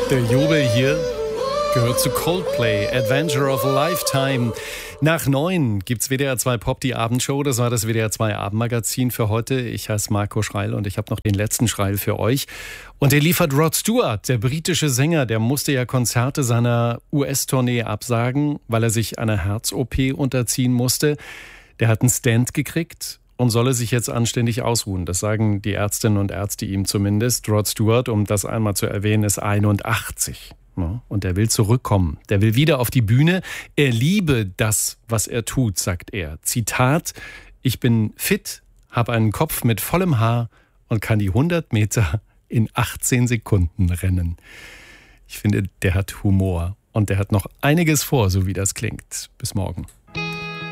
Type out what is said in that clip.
Der Jubel hier gehört zu Coldplay, Adventure of a Lifetime. Nach 9 gibt's WDR 2 Pop, die Abendshow. Das war das WDR 2 Abendmagazin für heute. Ich heiße Marco Schreil und ich habe noch den letzten Schreil für euch. Und der liefert Rod Stewart, der britische Sänger. Der musste ja Konzerte seiner US-Tournee absagen, weil er sich einer Herz-OP unterziehen musste. Der hat einen Stent gekriegt und solle sich jetzt anständig ausruhen. Das sagen die Ärztinnen und Ärzte ihm zumindest. Rod Stewart, um das einmal zu erwähnen, ist 81. Und er will zurückkommen. Der will wieder auf die Bühne. Er liebe das, was er tut, sagt er. Zitat: Ich bin fit, habe einen Kopf mit vollem Haar und kann die 100 Meter in 18 Sekunden rennen. Ich finde, der hat Humor. Und der hat noch einiges vor, so wie das klingt. Bis morgen.